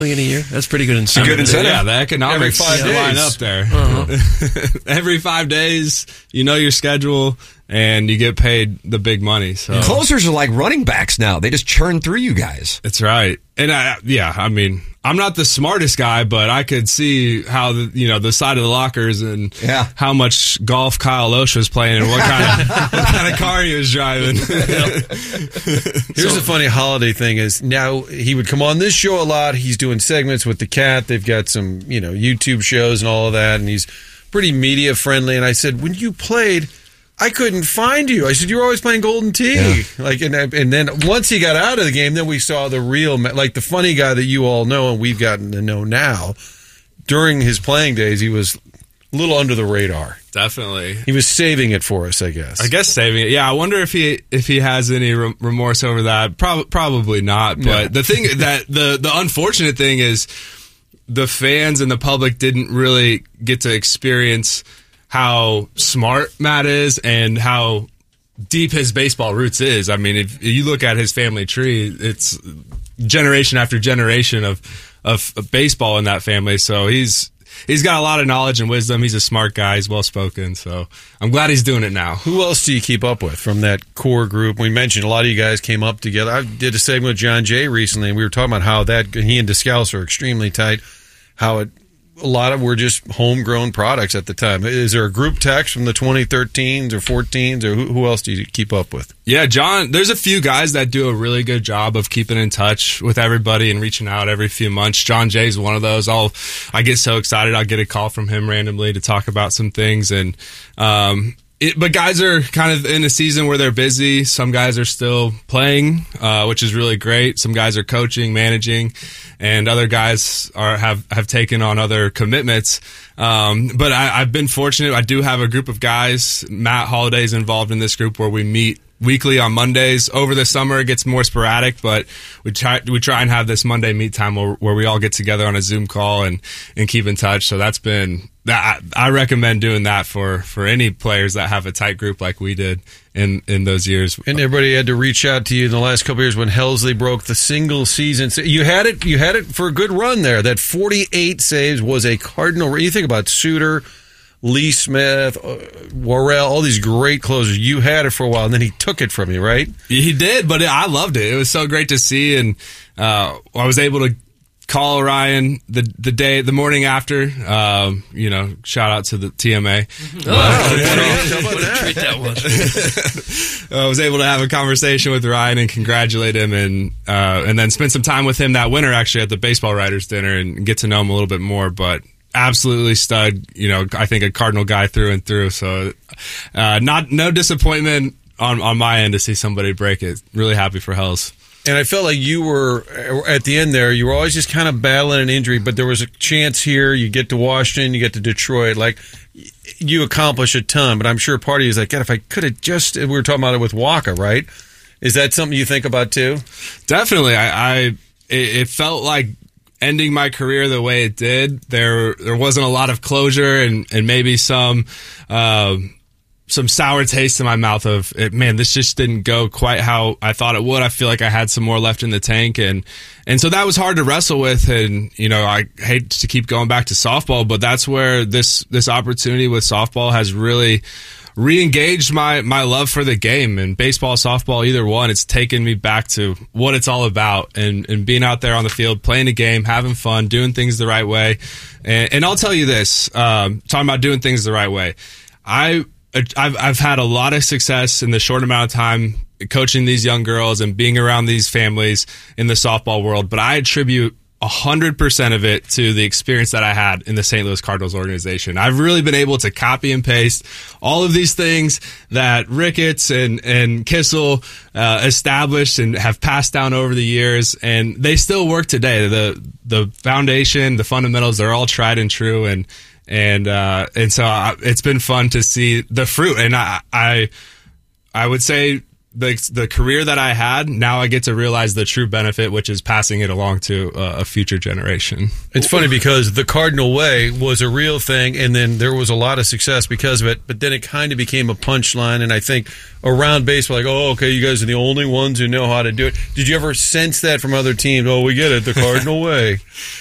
in a year. That's pretty good incentive. Good incentive. Yeah, the economics line up there. Every 5 days, you know your schedule, and you get paid the big money. So closers are like running backs now. They just churn through you guys. That's right. And I mean, I'm not the smartest guy, but I could see how the side of the lockers and how much golf Kyle Loesch was playing and what kind of car he was driving. Here's the funny holiday thing is now he would come on this show a lot. He's doing segments with the Cat. They've got some, YouTube shows and all of that, and he's pretty media friendly. And I said, when you played, I couldn't find you. I said, you were always playing Golden Tee. Yeah. And then once he got out of the game, then we saw the real, like the funny guy that you all know and we've gotten to know now. During his playing days, he was a little under the radar. Definitely. He was saving it for us, I guess. Saving it. Yeah, I wonder if he has any remorse over that. Probably not. But the thing that the unfortunate thing is the fans and the public didn't really get to experience how smart Matt is and how deep his baseball roots is. I mean, if you look at his family tree, it's generation after generation of baseball in that family. So he's got a lot of knowledge and wisdom. He's a smart guy. He's well-spoken. So I'm glad he's doing it now. Who else do you keep up with from that core group? We mentioned a lot of you guys came up together. I did a segment with John Jay recently, and we were talking about how he and Descalso are extremely tight, how a lot of were just homegrown products at the time. Is there a group text from the 2013s or 14s, or who else do you keep up with? Yeah, John, there's a few guys that do a really good job of keeping in touch with everybody and reaching out every few months. John Jay's one of those. I get so excited. I'll get a call from him randomly to talk about some things. And but guys are kind of in a season where they're busy. Some guys are still playing, which is really great. Some guys are coaching, managing, and other guys have taken on other commitments. But I've been fortunate. I do have a group of guys. Matt Holliday's involved in this group where we meet weekly on Mondays. Over the summer, it gets more sporadic, but we try and have this Monday meet time where we all get together on a Zoom call and keep in touch. So that's been that. I recommend doing that for any players that have a tight group like we did in those years. And everybody had to reach out to you in the last couple of years when Helsley broke the single season. So you had it for a good run there. That 48 saves was a cardinal. You think about Suter, Lee Smith, Worrell, all these great closers. You had it for a while, and then he took it from you, right? He did, but I loved it. It was so great to see, and I was able to call Ryan the morning after. Shout out to the TMA. Treat that one. I was able to have a conversation with Ryan and congratulate him, and then spend some time with him that winter actually at the baseball writers dinner and get to know him a little bit more. But absolutely stud, I think a Cardinal guy through and through. So no disappointment on my end to see somebody break it. Really happy for Hells. And I felt like you were, at the end there, you were always just kind of battling an injury, but there was a chance here. You get to Washington, you get to Detroit. Like, you accomplish a ton, but I'm sure part of you is like, God, if I could have just, we were talking about it with Waka, right? Is that something you think about too? Definitely. It felt like ending my career the way it did. There wasn't a lot of closure and maybe some sour taste in my mouth of it. Man, this just didn't go quite how I thought it would. I feel like I had some more left in the tank, and so that was hard to wrestle with. And I hate to keep going back to softball, but that's where this opportunity with softball has really re-engaged my love for the game. And baseball, softball, either one, it's taken me back to what it's all about, and being out there on the field, playing a game, having fun, doing things the right way. And I'll tell you this, talking about doing things the right way, I've had a lot of success in the short amount of time coaching these young girls and being around these families in the softball world, but I attribute 100% of it to the experience that I had in the St. Louis Cardinals organization. I've really been able to copy and paste all of these things that Ricketts and Kissel established and have passed down over the years, and they still work today. The foundation, the fundamentals, they're all tried and true, and so it's been fun to see the fruit. And I would say the career that I had, now I get to realize the true benefit, which is passing it along to a future generation. It's funny because the Cardinal Way was a real thing, and then there was a lot of success because of it, but then it kind of became a punchline, and I think around baseball, like, oh, okay, you guys are the only ones who know how to do it. Did you ever sense that from other teams? Oh, we get it, the Cardinal Way.